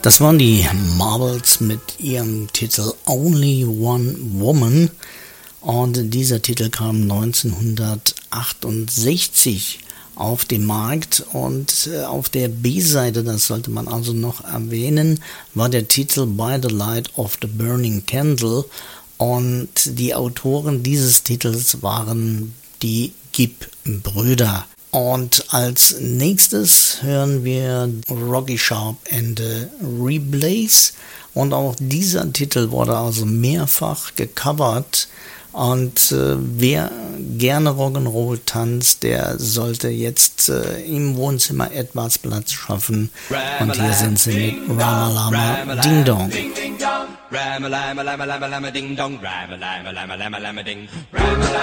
Das waren die Marbles mit ihrem Titel Only One Woman und dieser Titel kam 1968 auf den Markt und auf der B-Seite, das sollte man also noch erwähnen, war der Titel By the Light of the Burning Candle und die Autoren dieses Titels waren die Gibb-Brüder. Und als nächstes hören wir Rocky Sharp and the Reblaze und auch dieser Titel wurde also mehrfach gecovert und wer gerne Rock'n'Roll tanzt, der sollte jetzt im Wohnzimmer etwas Platz schaffen und hier sind sie mit Ramalama Ding Dong. Ramalama Ding Dong, Ramalama Ding, Ramalama